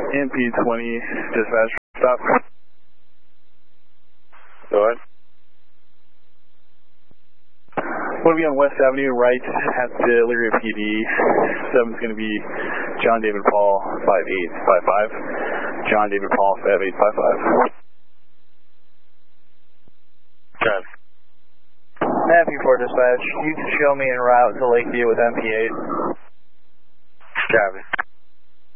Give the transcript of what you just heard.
MP20, dispatch, stop. Go ahead. We'll be on West Avenue, right at the Elyria PD. 7's going to be John David Paul 5855. John David Paul 5855. Trav. MP4 dispatch, you can show me en route to Lakeview with MP8. Travis.